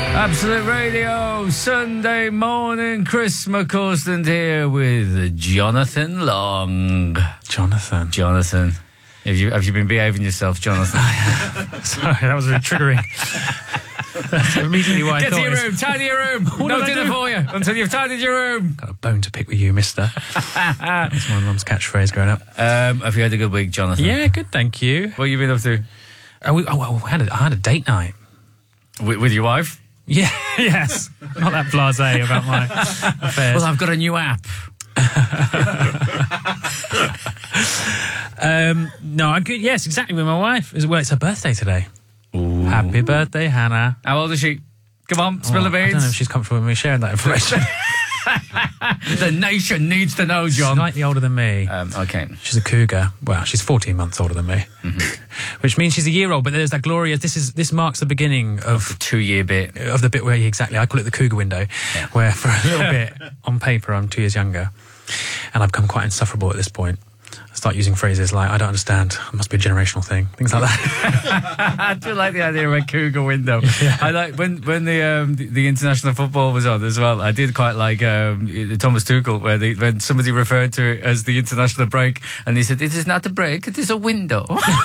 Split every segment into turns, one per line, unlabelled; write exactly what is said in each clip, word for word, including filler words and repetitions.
Absolute Radio, Sunday morning. Chris McCausland here with Jonathan Long.
Jonathan.
Jonathan. Have you, have you been behaving yourself, Jonathan?
Sorry, that was really triggering. That's immediately what I
Get
thought.
to your
is,
room, tidy your room.
What
No
did I
dinner
do?
for you until you've tidied your room.
Got a bone to pick with you, mister. That's my mum's catchphrase growing up.
Um, have you had a good week, Jonathan?
Yeah, good, thank you.
What have you been up to?
Oh, we, oh, well, I, had a, I had a date night.
With, with your wife?
Yeah, yes. Not that blasé about my affairs.
Well, I've got a new app.
um, no, I'm good. Yes, exactly, with my wife. Well, it's her birthday today.
Ooh.
Happy birthday, Hannah.
How old is she? Come on, spill
Oh,
the
I don't know if
beans.
she's comfortable with me sharing that information.
The nation needs to know, John.
She's slightly older than me.
Um, okay.
She's a cougar. Well, she's fourteen months older than me,
Mm-hmm.
which means she's a year old. But there's that glorious. This is this marks the beginning of
Two-year bit.
of the bit where exactly I call it the cougar window,
Yeah.
where for a little bit on paper I'm two years younger, and I've become quite insufferable at this point. I start using phrases like "I don't understand," "It must be a generational thing," things like that.
I do like the idea of a cougar window.
Yeah.
I like when when the, um, the the international football was on as well. I did quite like um, Thomas Tuchel, where they, when somebody referred to it as the international break, and he said, "It is not a break; it is a window."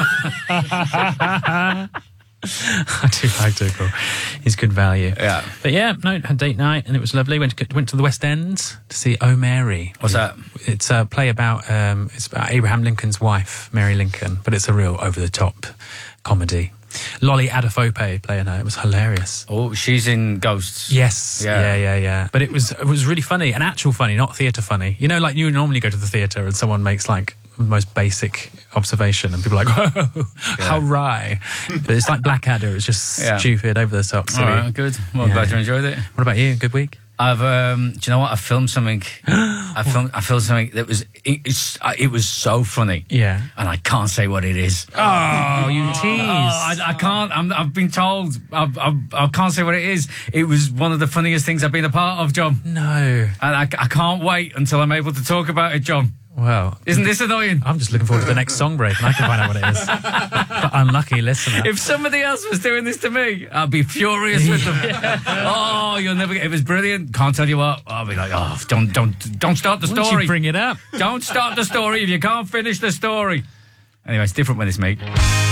I do like Tuchel. He's good value.
Yeah.
But yeah, no, had date night and it was lovely. Went to, went to the West End to see Oh Mary.
What's that?
It's a play about um, it's about Abraham Lincoln's wife, Mary Lincoln, but it's a real over the top comedy. Lolly Adefope playing her. It was hilarious.
Oh, she's in Ghosts.
Yes.
Yeah.
Yeah, yeah, yeah. But it was it was really funny, and actual funny, not theatre funny. You know, like you normally go to the theatre and someone makes like the most basic observation and people are like, whoa, how wry. But it's like Blackadder, it's just
Yeah.
stupid, over the top, silly.
All right, good. Well, I'm
Yeah.
glad you enjoyed it.
What about you? Good week?
I've, um, do you know what? I filmed something. I filmed, I filmed something that was, it, it's, uh, it was so funny.
Yeah.
And I can't say what it is.
Oh, you tease.
Oh, I, I can't. I'm, I've been told. I, I, I can't say what it is. It was one of the funniest things I've been a part of, John.
No.
And I, I can't wait until I'm able to talk about it, John.
Well,
Isn't this annoying?
I'm just looking forward to the next song break and I can find out what it is. But unlucky listener.
If somebody else was doing this to me, I'd be furious with them. Oh, you'll never get. It was brilliant. Can't tell you what. I'll be like, oh, don't, don't, don't start the
Once
story.
you bring it up.
Don't start the story if you can't finish the story. Anyway, it's different when it's me.